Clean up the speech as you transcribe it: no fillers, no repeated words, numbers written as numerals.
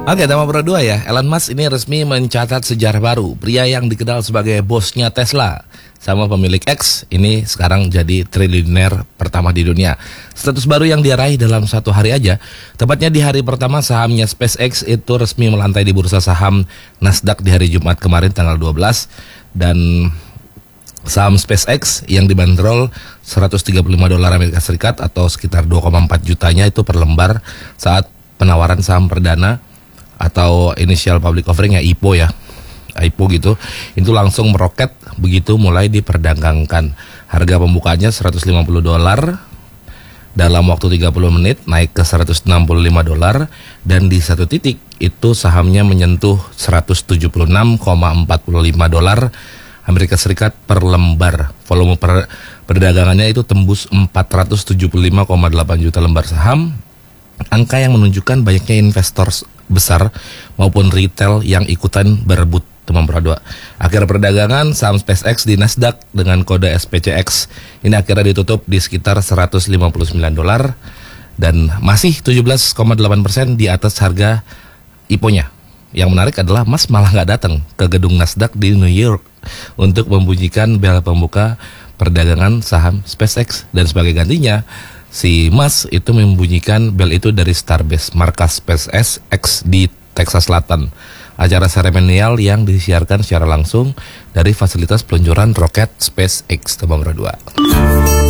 Oke, tema berdua ya. Elon Musk ini resmi mencatat sejarah baru. Pria yang dikenal sebagai bosnya Tesla sama pemilik X ini sekarang jadi triliuner pertama di dunia. Status baru yang diraih dalam satu hari aja. Tepatnya di hari pertama sahamnya SpaceX itu resmi melantai di bursa saham Nasdaq di hari Jumat kemarin tanggal 12. Dan saham SpaceX yang dibanderol 135 dolar Amerika Serikat atau sekitar 2,4 jutanya itu per lembar saat penawaran saham perdana atau initial public offering ya, IPO gitu, itu langsung meroket begitu mulai diperdagangkan. Harga pembukanya 150 dolar, dalam waktu 30 menit naik ke 165 dolar, dan di satu titik itu sahamnya menyentuh 176,45 dolar Amerika Serikat per lembar. Volume perdagangannya itu tembus 475,8 juta lembar saham, angka yang menunjukkan banyaknya investor besar maupun retail yang ikutan berebut teman berdua. Akhir perdagangan saham SpaceX di Nasdaq dengan kode SPCX ini akhirnya ditutup di sekitar 159 dolar dan masih 17,8% di atas harga IPO-nya. Yang menarik adalah Mas malah nggak datang ke gedung Nasdaq di New York untuk membunyikan bel pembuka perdagangan saham SpaceX, dan sebagai gantinya si Musk itu membunyikan bel itu dari Starbase, markas SpaceX di Texas Selatan. Acara seremonial yang disiarkan secara langsung dari fasilitas peluncuran roket SpaceX teman berdua.